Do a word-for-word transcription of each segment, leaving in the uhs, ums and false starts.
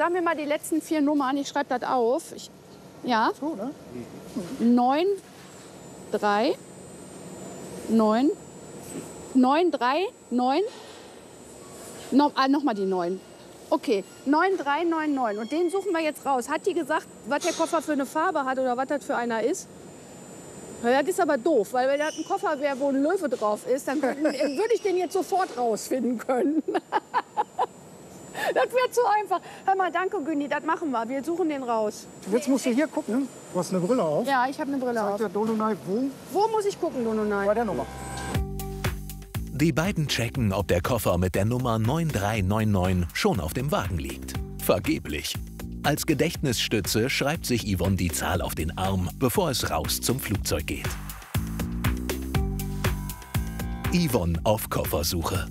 sag mir mal die letzten vier Nummern, ich schreibe das auf. Ich, ja. So, ne? neun, drei, neun, neun, drei, neun. No, ah, nochmal die neun. Okay, neun drei neun neun. Und den suchen wir jetzt raus. Hat die gesagt, was der Koffer für eine Farbe hat oder was das für einer ist? Ja, das ist aber doof, weil wenn das ein Koffer wäre, wo ein Löwe drauf ist, dann könnten- würde ich den jetzt sofort rausfinden können. Das wäre zu einfach. Hör mal, danke Günni, das machen wir. Wir suchen den raus. Jetzt musst du hier gucken. Du hast eine Brille auf. Ja, ich habe eine Brille Sagt auf. der Dolunay wo? Wo muss ich gucken, Dononai? Bei der Nummer. Die beiden checken, ob der Koffer mit der Nummer neun drei neun neun schon auf dem Wagen liegt. Vergeblich. Als Gedächtnisstütze schreibt sich Yvonne die Zahl auf den Arm, bevor es raus zum Flugzeug geht. Yvonne auf Koffersuche.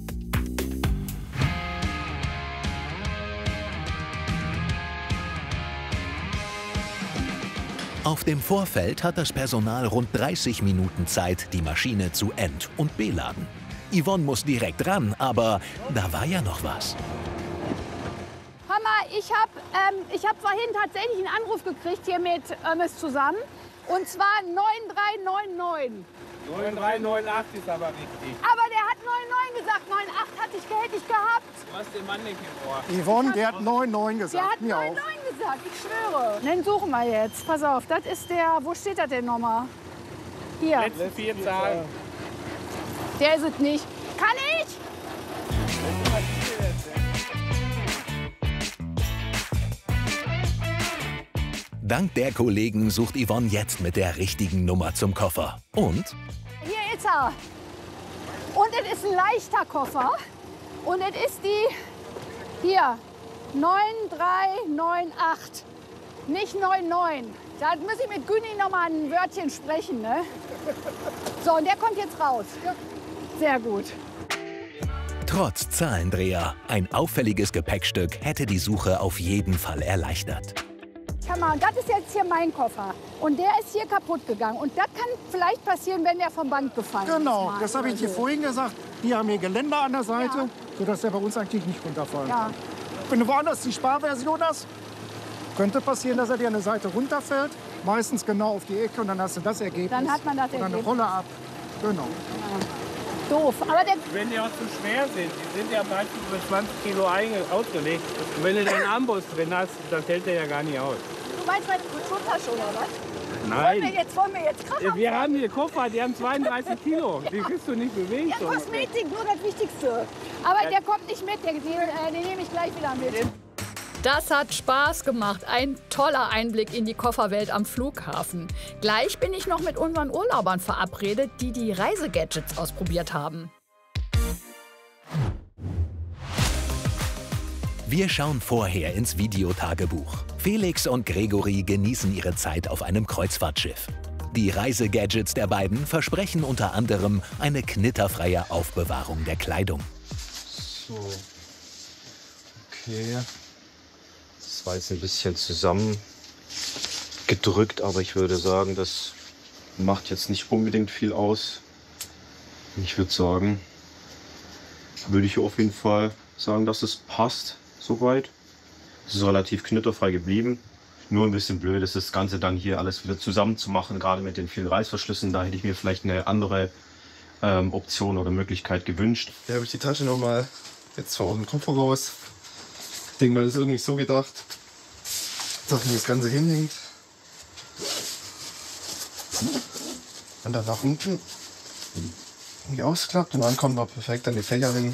Auf dem Vorfeld hat das Personal rund dreißig Minuten Zeit, die Maschine zu ent- und beladen. Yvonne muss direkt ran, aber da war ja noch was. Hammer, ich habe ähm, ich hab vorhin tatsächlich einen Anruf gekriegt hier mit Ömmes zusammen. Und zwar neun drei neun neun. neun drei neun acht ist aber richtig. Aber der hat neun neun gesagt. neun acht hatte ich, hätte ich gehabt. Du hast den Mann nicht im Ohr. Yvonne, der hat neun neun Der gesagt. hat Mir neun auch. neun gesagt, ich schwöre. Den suchen wir jetzt. Pass auf, das ist der, wo steht das denn nochmal? Hier, Letzte vier Zahlen. der ist es nicht. Kann ich? Dank der Kollegen sucht Yvonne jetzt mit der richtigen Nummer zum Koffer. Und Hier ist er. Und es ist ein leichter Koffer. Und es ist die, hier, neun drei neun acht. Nicht neun neun. Da muss ich mit Günni noch mal ein Wörtchen sprechen, ne? So, und der kommt jetzt raus. Sehr gut. trotz Zahlendreher, ein auffälliges Gepäckstück hätte die Suche auf jeden Fall erleichtert. Hammer. Und das ist jetzt hier mein Koffer. Und der ist hier kaputt gegangen. Und das kann vielleicht passieren, wenn der vom Band gefallen ist. Genau, mal das habe ich oder dir so. vorhin gesagt. Die haben hier Geländer an der Seite, Ja. sodass der bei uns eigentlich nicht runterfallen Ja. kann. Wenn du woanders die Sparversion hast, könnte passieren, dass er dir eine Seite runterfällt. Meistens genau auf die Ecke und dann hast du das Ergebnis. Dann hat man das Und dann eine Ergebnis. Rolle ab. Genau. Doof. Aber der, Wenn die auch zu schwer sind, die sind ja meistens für zwanzig Kilo einge- ausgelegt. Und wenn du den Amboss drin hast, dann fällt der ja gar nicht aus. du meinst meine Kulturtasche oder was? Wollen wir Nein. jetzt, wollen wir jetzt Kracher? Wir haben hier Koffer, die haben zweiunddreißig Kilo. Die kriegst du nicht bewegt. Ja, Kosmetik, nur das Wichtigste. Aber der kommt nicht mit, den, den, äh, den nehme ich gleich wieder mit. Das hat Spaß gemacht. Ein toller Einblick in die Kofferwelt am Flughafen. Gleich bin ich noch mit unseren Urlaubern verabredet, die die Reisegadgets ausprobiert haben. Wir schauen vorher ins Videotagebuch. Felix und Gregory genießen ihre Zeit auf einem Kreuzfahrtschiff. Die Reisegadgets der beiden versprechen unter anderem eine knitterfreie Aufbewahrung der Kleidung. So. Okay. Das war jetzt ein bisschen zusammengedrückt, aber ich würde sagen, das macht jetzt nicht unbedingt viel aus. Ich würde sagen, würde ich auf jeden Fall sagen, dass es passt soweit. Es ist relativ knitterfrei geblieben. Nur ein bisschen blöd ist das Ganze dann hier alles wieder zusammenzumachen, gerade mit den vielen Reißverschlüssen. Da hätte ich mir vielleicht eine andere ähm, Option oder Möglichkeit gewünscht. Hier habe ich die Tasche noch mal jetzt vor dem Koffer raus. Ich denke mal, das ist irgendwie so gedacht, dass man das Ganze hinhängt. Und dann nach unten irgendwie ausklappt und dann kommt man perfekt an die Fächer hin.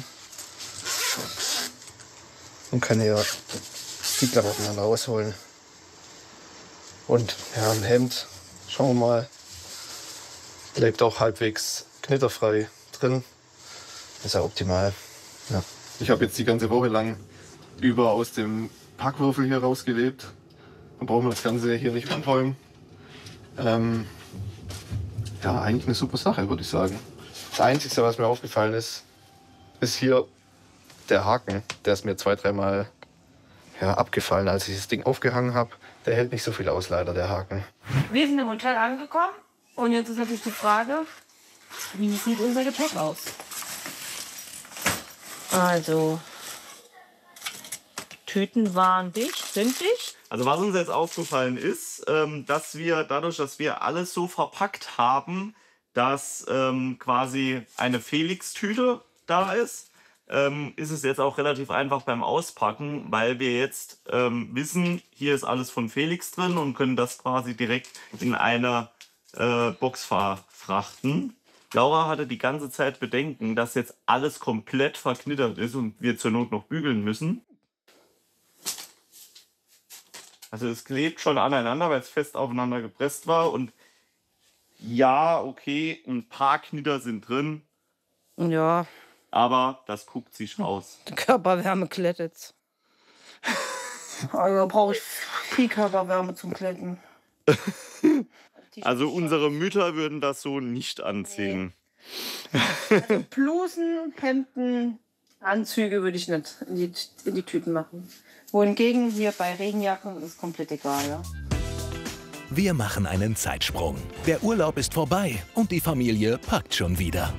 Und kann hier die Klamotten dann rausholen. Und ja, ein Hemd, schauen wir mal, bleibt auch halbwegs knitterfrei drin. Ist ja optimal. Ja. Ich habe jetzt die ganze Woche lang über aus dem Packwürfel hier rausgelebt. Dann brauchen wir das Ganze hier nicht umräumen. Ähm, ja, eigentlich eine super Sache, würde ich sagen. Das Einzige, was mir aufgefallen ist, ist hier der Haken. Der ist mir zwei, dreimal ja, abgefallen, als ich das Ding aufgehangen habe. Der hält nicht so viel aus, leider, der Haken. Wir sind im Hotel angekommen und jetzt ist natürlich die Frage, wie sieht unser Gepäck aus? Also, Tüten waren dicht, sind dicht. Also was uns jetzt aufgefallen ist, ähm, dass wir dadurch, dass wir alles so verpackt haben, dass ähm, quasi eine Felix-Tüte da ist, ähm, ist es jetzt auch relativ einfach beim Auspacken, weil wir jetzt ähm, wissen, hier ist alles von Felix drin und können das quasi direkt in eine äh, Box verfrachten. Laura hatte die ganze Zeit Bedenken, dass jetzt alles komplett verknittert ist und wir zur Not noch bügeln müssen. Also es klebt schon aneinander, weil es fest aufeinander gepresst war. Und ja, okay, ein paar Knitter sind drin. Ja. Aber das guckt sich aus. Die Körperwärme klettet. Also brauche ich viel Körperwärme zum Kletten. Also unsere Mütter würden das so nicht anziehen. Nee. Also Blusen, Hemden, Anzüge würde ich nicht in die, in die Tüten machen. Wohingegen hier bei Regenjacken ist komplett egal. Ja? Wir machen einen Zeitsprung. Der Urlaub ist vorbei und die Familie packt schon wieder.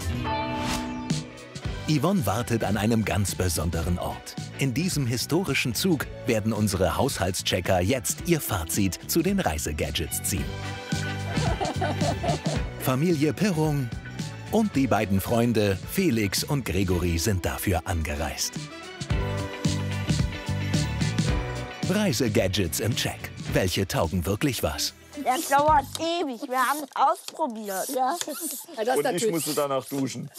Yvonne wartet an einem ganz besonderen Ort. In diesem historischen Zug werden unsere Haushaltschecker jetzt ihr Fazit zu den Reisegadgets ziehen. Familie Pirrung und die beiden Freunde Felix und Gregory sind dafür angereist. Reisegadgets im Check. Welche taugen wirklich was? Das dauert ewig. Wir haben es ausprobiert. Ja. Ja, das und natürlich. ich musste danach duschen.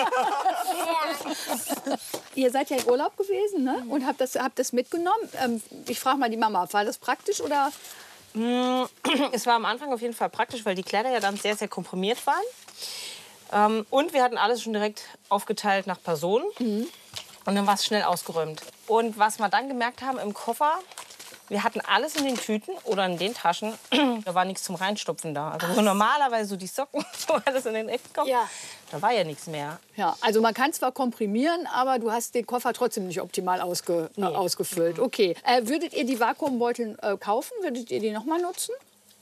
Ihr seid ja im Urlaub gewesen, ne? Und habt das, habt das mitgenommen. Ähm, ich frage mal die Mama, war das praktisch oder? Es war am Anfang auf jeden Fall praktisch, weil die Kleider ja dann sehr, sehr komprimiert waren. Ähm, und wir hatten alles schon direkt aufgeteilt nach Personen. Mhm. Und dann war es schnell ausgeräumt. Und was wir dann gemerkt haben im Koffer, wir hatten alles in den Tüten oder in den Taschen. Da war nichts zum Reinstopfen da. Also wo normalerweise so die Socken so alles in den Ecken kommt, Ja. da war ja nichts mehr. Ja, also man kann zwar komprimieren, aber du hast den Koffer trotzdem nicht optimal ausge, Nee. äh, ausgefüllt. Okay. Äh, würdet ihr die Vakuumbeutel äh, kaufen? Würdet ihr die noch mal nutzen?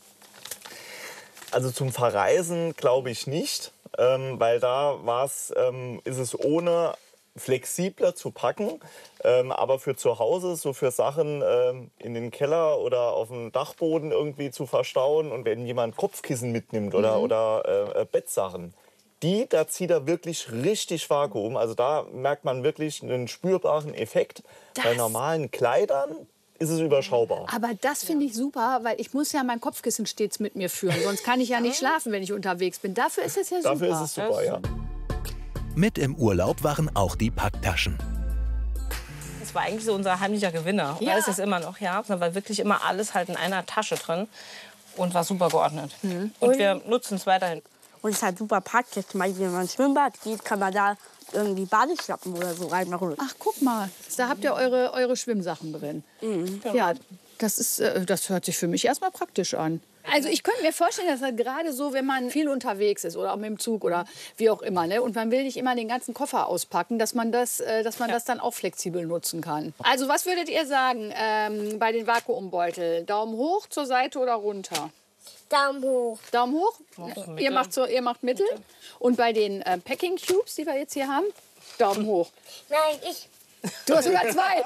Also zum Verreisen glaube ich nicht, ähm, weil da war's, ähm, ist es ohne flexibler zu packen, ähm, aber für zu Hause, so für Sachen ähm, in den Keller oder auf dem Dachboden irgendwie zu verstauen und wenn jemand Kopfkissen mitnimmt oder, Mhm. oder äh, Bettsachen, die, da zieht er wirklich richtig Vakuum. Also da merkt man wirklich einen spürbaren Effekt. Bei Das- normalen Kleidern ist es überschaubar. Aber das finde ich super, weil ich muss ja mein Kopfkissen stets mit mir führen. Sonst kann ich ja nicht schlafen, wenn ich unterwegs bin. Dafür ist es ja super. Dafür ist es super, ja. Mit im Urlaub waren auch die Packtaschen. Das war eigentlich so unser heimlicher Gewinner. Ja. Ja. Ist es immer noch, ja. Da war wirklich immer alles halt in einer Tasche drin und war super geordnet. Mhm. Und wir nutzen es weiterhin. Und es ist halt super praktisch. Zum Beispiel, wenn man ins Schwimmbad geht, kann man da irgendwie Badeschlappen oder so reinmachen. Ach, guck mal, da habt ihr eure, eure Schwimmsachen drin. Ja, das, ist, äh, das hört sich für mich erstmal praktisch an. Also ich könnte mir vorstellen, dass halt gerade so, wenn man viel unterwegs ist oder auch mit dem Zug oder wie auch immer, ne, und man will nicht immer den ganzen Koffer auspacken, dass man das, äh, dass man das dann auch flexibel nutzen kann. Also was würdet ihr sagen ähm, bei den Vakuumbeuteln? Daumen hoch, zur Seite oder runter? Daumen hoch. Daumen hoch? Mittel. Ihr macht, so, ihr macht Mittel. Und bei den äh, Packing Cubes, die wir jetzt hier haben, Daumen hoch. Nein, ich. Du hast sogar zwei.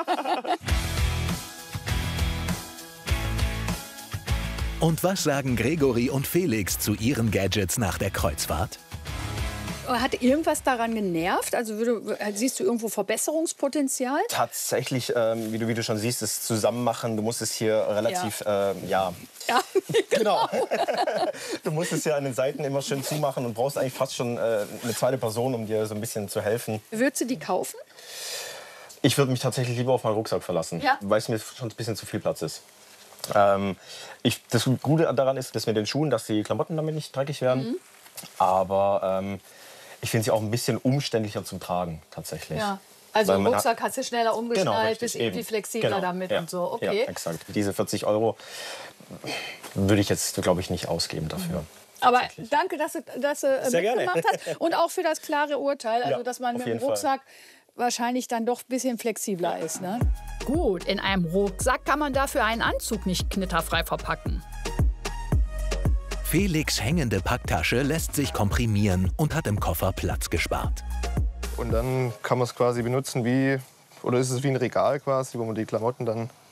Und was sagen Gregory und Felix zu ihren Gadgets nach der Kreuzfahrt? Hat irgendwas daran genervt? Also würde, siehst du irgendwo Verbesserungspotenzial? Tatsächlich, ähm, wie, du, wie du schon siehst, das Zusammenmachen, du musst es hier relativ, ja, ähm, ja. Ja, genau. Du musst es hier an den Seiten immer schön zumachen und brauchst eigentlich fast schon äh, eine zweite Person, um dir so ein bisschen zu helfen. Würdest du die kaufen? Ich würde mich tatsächlich lieber auf meinen Rucksack verlassen, Ja. weil es mir schon ein bisschen zu viel Platz ist. Ähm, ich, das Gute daran ist, dass mit den Schuhen, dass die Klamotten damit nicht dreckig werden. Mhm. Aber ähm, ich finde sie auch ein bisschen umständlicher zum Tragen, tatsächlich. Ja. Also Weil man Rucksack hast du schneller umgeschnallt, Genau, richtig, bist irgendwie eben. flexibler Genau, damit ja, und so. Okay. Ja, exakt. Diese vierzig Euro würde ich jetzt, glaube ich, nicht ausgeben dafür. Aber danke, dass du, dass du äh, Sehr gerne. mitgemacht hast. Und auch für das klare Urteil, also Ja, dass man auf mit dem jeden Fall. Rucksack wahrscheinlich dann doch ein bisschen flexibler ist. Ne? Gut, in einem Rucksack kann man dafür einen Anzug nicht knitterfrei verpacken. Felix' hängende Packtasche lässt sich komprimieren und hat im Koffer Platz gespart. Und dann kann man es quasi benutzen wie Oder ist es wie ein Regal quasi, wo man die Klamotten dann